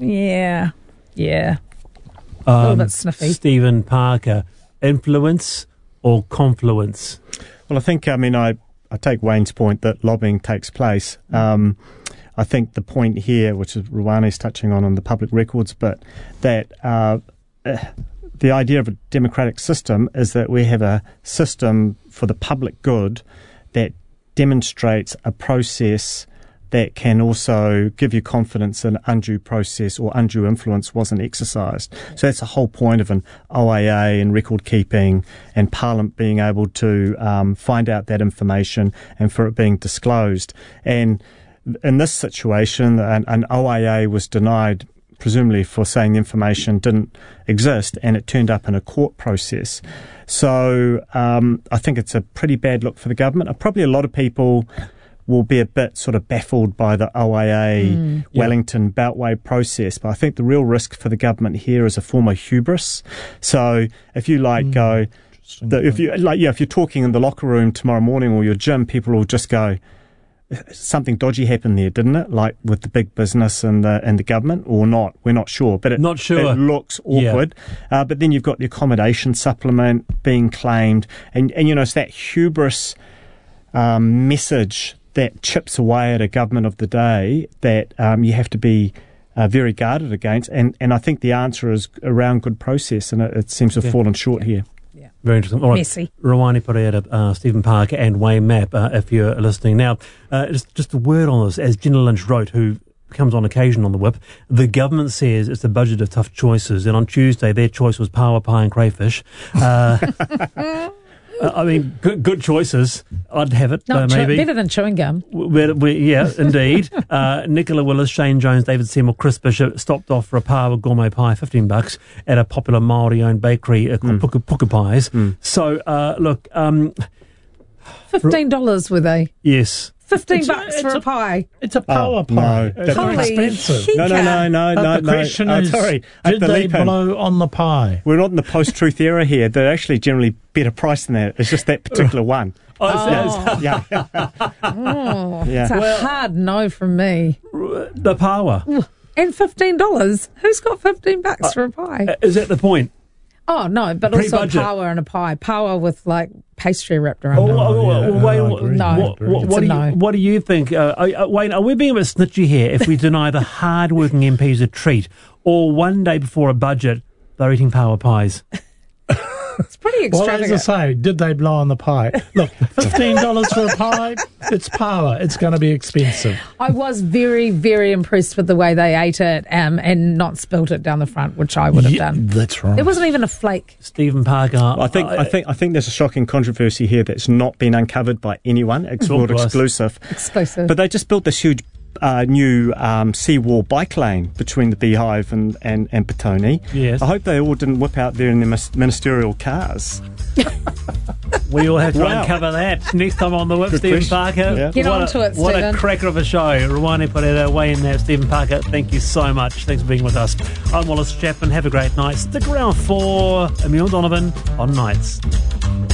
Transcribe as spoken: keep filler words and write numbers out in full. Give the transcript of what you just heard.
Yeah, yeah. Um, a little bit sniffy. Stephen Parker, influence or confluence? Well, I think, I mean, I, I take Wayne's point that lobbying takes place. Um, I think the point here, which is Ruane's touching on on the public records, but that uh, uh, the idea of a democratic system is that we have a system for the public good that demonstrates a process that can also give you confidence an undue process or undue influence wasn't exercised. So that's the whole point of an O A A and record keeping and Parliament being able to um, find out that information and for it being disclosed. And in this situation, an, an O A A was denied presumably for saying the information didn't exist, and it turned up in a court process. So um, I think it's a pretty bad look for the government. Uh, probably a lot of people will be a bit sort of baffled by the O A A mm, Wellington yeah. Beltway process, but I think the real risk for the government here is a form of hubris. So if you like mm, go, the, if you like, yeah, if you're talking in the locker room tomorrow morning or your gym, people will just go, something dodgy happened there, didn't it? Like with the big business and the and the government, or not? We're not sure, but it, not sure. It looks awkward. Yeah. Uh, but then you've got the accommodation supplement being claimed, and and you know it's that hubris um, message that chips away at a government of the day that um, you have to be uh, very guarded against. And and I think the answer is around good process, and it, it seems to have yeah. fallen short yeah. here. Yeah. Very interesting. All right. Messy. Ruane Pereira, uh, Stephen Parker and Wayne Mapp, uh, if you're listening. Now, uh, just, just a word on this, as Jenna Lynch wrote, who comes on occasion on the whip, the government says it's a budget of tough choices, and on Tuesday their choice was power pie and crayfish. Uh, Uh, I mean, good, good choices. I'd have it, Not uh, maybe. Chew- better than chewing gum. We, we, yeah, indeed. Uh, Nicola Willis, Shane Jones, David Seymour, Chris Bishop stopped off for a pie with gourmet pie, fifteen bucks, at a popular Māori-owned bakery uh, called mm. Puka, Puka Pies. Mm. So, uh, look... Um, fifteen dollars were they? Yes. Fifteen it's bucks a, for a, a pie. It's a power oh, pie. No, it's Holy expensive. Hika. No, no, no, no, but no. the no. question oh, is, sorry. did the they leap in. blow on the pie? We're not in the post-truth era here. They're actually generally better priced than that. It's just that particular one. Oh, Oh. Yeah. Oh, Yeah. it's a Well- hard no from me. The power. And fifteen dollars? Who's got fifteen bucks Uh, for a pie? Uh, Is that the point? Oh, no, but also Pre-budget. power and a pie. Power with, like, pastry wrapped around Oh, it. oh, oh, yeah, oh, no, Wayne, I what, agree. No. what, what, It's what a do you, no. what do you think? Uh, uh, Wayne, are we being a bit snitchy here if we deny the hard-working M Ps a treat, or one day before a budget, they're eating power pies? It's pretty Well, extravagant. as I say, did they blow on the pie? Look, fifteen dollars for a pie, it's power. It's going to be expensive. I was very, very impressed with the way they ate it um, and not spilt it down the front, which I would have Yeah, done. that's right. There wasn't even a flake. Stephen Parker. I think I think I think there's a shocking controversy here that's not been uncovered by anyone. It's Talk world to us. exclusive. Exclusive. But they just built this huge uh, new um, seawall bike lane between the Beehive and, and, and Petone. Yes. I hope they all didn't whip out there in their mis- ministerial cars. We all have to Wow. uncover that next time on the whip. Good Stephen question. Parker. Yeah. Get what on to a, it, What Stephen. a cracker of a show. Ruane Pereira, Wayne Mapp, Stephen Parker, thank you so much. Thanks for being with us. I'm Wallace Chapman. Have a great night. Stick around for Emile Donovan on Nights.